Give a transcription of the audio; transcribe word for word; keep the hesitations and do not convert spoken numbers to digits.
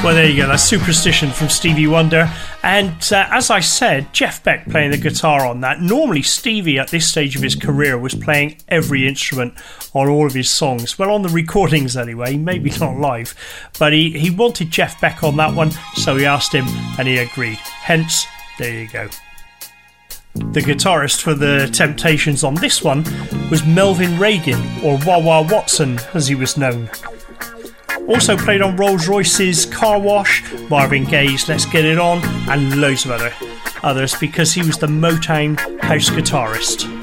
Well, there you go. That's Superstition from Stevie Wonder. And uh, as I said, Jeff Beck playing the guitar on that. Normally, Stevie, at this stage of his career, was playing every instrument on all of his songs. Well, on the recordings anyway, maybe not live. But he, he wanted Jeff Beck on that one, so he asked him and he agreed. Hence, there you go. The guitarist for the Temptations on this one was Melvin Reagan, or Wah Wah Watson as he was known. Also played on Rolls-Royce's Car Wash, Marvin Gaye's Let's Get It On, and loads of other others because he was the Motown house guitarist.